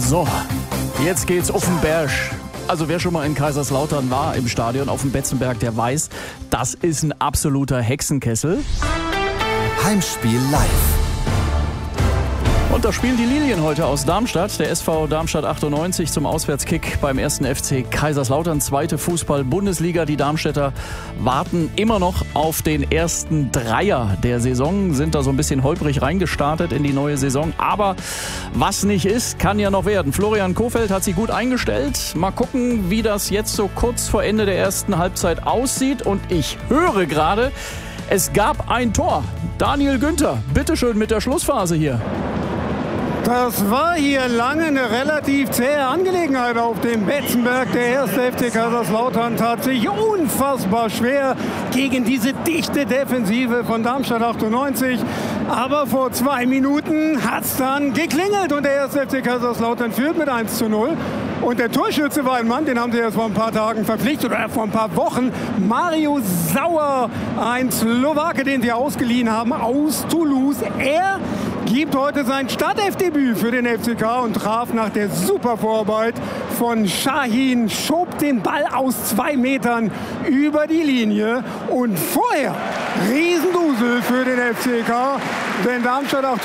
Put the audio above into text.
So, jetzt geht's auf den Berg. Also wer schon mal in Kaiserslautern war im Stadion auf dem Betzenberg, der weiß, das ist ein absoluter Hexenkessel. Heimspiel live. Und da spielen die Lilien heute aus Darmstadt. Der SV Darmstadt 98 zum Auswärtskick beim 1. FC Kaiserslautern. 2. Fußball-Bundesliga. Die Darmstädter warten immer noch auf den ersten Dreier der Saison. Sind da so ein bisschen holprig reingestartet in die neue Saison. Aber was nicht ist, kann ja noch werden. Florian Kohfeldt hat sie gut eingestellt. Mal gucken, wie das jetzt so kurz vor Ende der ersten Halbzeit aussieht. Und ich höre gerade, es gab ein Tor. Daniel Günther, bitteschön mit der Schlussphase hier. Das war hier lange eine relativ zähe Angelegenheit auf dem Betzenberg. Der 1. FC Kaiserslautern tat sich unfassbar schwer gegen diese dichte Defensive von Darmstadt 98. Aber vor 2 Minuten hat es dann geklingelt und der 1. FC Kaiserslautern führt mit 1:0. Und der Torschütze war ein Mann, den haben sie erst vor ein paar Tagen verpflichtet, oder vor ein paar Wochen. Mario Sauer, ein Slowake, den sie ausgeliehen haben aus Toulouse. Er gibt heute sein Startelfdebüt für den FCK und traf nach der super Vorarbeit von Şahin, schob den Ball aus 2 Metern über die Linie. Und vorher Riesendusel für den FCK, denn Darmstadt